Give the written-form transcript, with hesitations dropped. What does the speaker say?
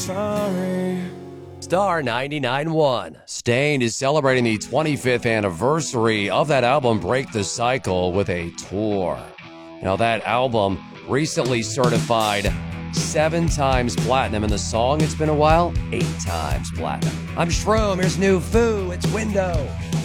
Sorry. Star 99.1. Staind is celebrating the 25th anniversary of that album, Break the Cycle, with a tour. Now, that album recently certified 7 times platinum, and the song It's Been a While, 8 times platinum. I'm Shroom, here's new Foo, it's Window.